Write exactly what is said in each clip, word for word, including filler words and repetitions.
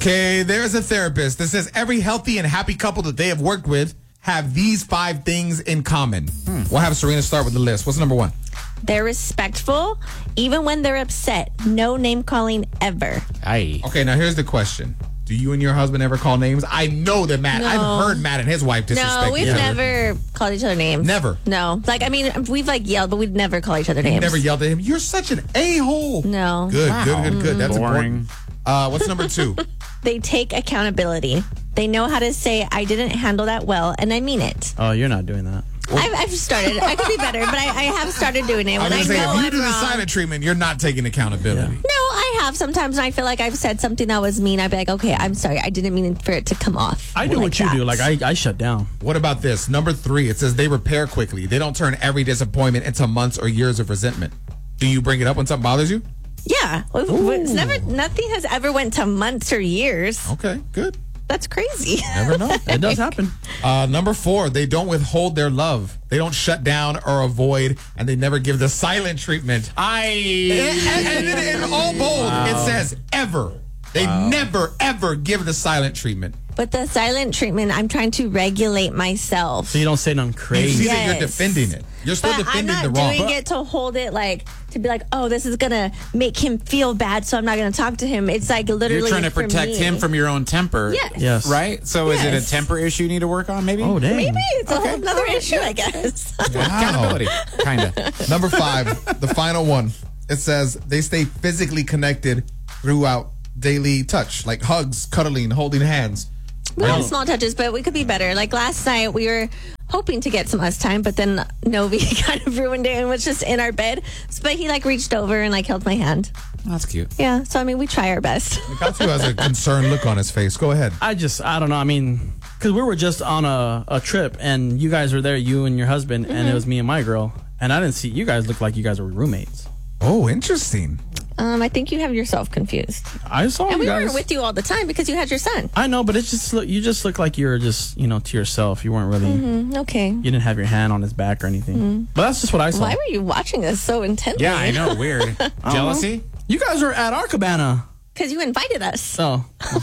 Okay, there's a therapist that says every healthy and happy couple that they have worked with have these five things in common. Hmm. We'll have Serena start with the list. What's number one? They're respectful, even when they're upset. No name calling ever. Aye. Okay, now here's the question. Do you and your husband ever call names? I know that Matt, No. I've heard Matt and his wife disrespect No, we've each other. never called each other names. Never? No. Like, I mean, we've like yelled, but we'd never call each other names. Never yelled at him. You're such an a-hole. No. Good, Wow. good, good, good. That's Boring. important. Uh, what's number two? They take accountability. They know how to say, I didn't handle that well, and I mean it. Oh, you're not doing that. I've, I've started. I could be better, but I, I have started doing it. I was When I, going to say, know if you I'm do the wrong. silent treatment, you're not taking accountability. No, I have sometimes, and I feel like I've said something that was mean. I'd be like, okay, I'm sorry. I didn't mean for it to come off. I do like what you that. do. Like, I, I shut down. What about this? Number three, it says they repair quickly. They don't turn every disappointment into months or years of resentment. Do you bring it up when something bothers you? Yeah. It's never, nothing has ever went to months or years. Okay, good. That's crazy. Never know. It does happen. Uh, number four, they don't withhold their love. They don't shut down or avoid, and they never give the silent treatment. I. And, and, and in all bold, Wow. it says ever. They Wow. never, ever give the silent treatment. But the silent treatment, I'm trying to regulate myself. So you don't say nothing You crazy. see that you're Yes. defending it. You're still But I'm defending not the wrong. doing it to hold it like to be like, oh, this is gonna make him feel bad, so I'm not gonna talk to him. It's like literally You're trying to for protect me. him from your own temper. Yes. Yes. Right? So is it Yes. a temper issue you need to work on, maybe? Oh, dang. Maybe it's a whole other issue, I guess. Accountability. Kind of. Number five, the final one. It says they stay physically connected throughout daily touch, like hugs, cuddling, holding hands. We have small touches, but we could be better. Like last night, we were hoping to get some us time, but then Novi kind of ruined it and was just in our bed. But he like reached over and like held my hand. That's cute. Yeah, so I mean, we try our best. Katsu has a concerned look on his face. Go ahead. I just, I don't know. I mean, because we were just on a, a trip and you guys were there, you and your husband, and it was me and my girl. And I didn't see, you guys looked like you guys were roommates. Oh, interesting. Um, I think you have yourself confused. I saw And you we guys. weren't with you all the time because you had your son. I know, but it's just, look- you just look like you were just, you know, to yourself. You weren't really, Mm, okay. you didn't have your hand on his back or anything. But that's just what I saw. Why were you watching us so intently? Yeah, I know. Weird. Jealousy? You guys were at our cabana. Because you invited us. Oh.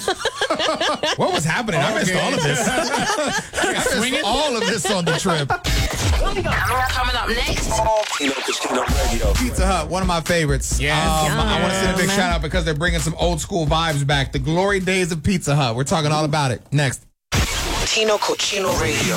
What was happening? I missed all of this. I missed all of this on the trip. Coming up, coming up next. Tino Casino Radio. Pizza Hut, one of my favorites. Yes. Um, I want to send a big Yum. shout out because they're bringing some old school vibes back. The glory days of Pizza Hut. We're talking all about it next. Tino Cochino Radio.